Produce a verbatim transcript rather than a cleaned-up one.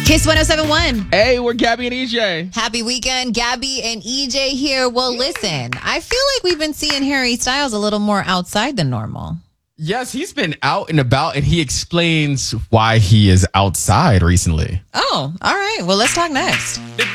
Kiss one oh seven point one. Hey, we're Gabby and E J. Happy weekend. Gabby and E J here. Well, listen, I feel like we've been seeing Harry Styles a little more outside than normal. Yes, he's been out and about, and he explains why he is outside recently. Oh, all right. Well, let's talk next. The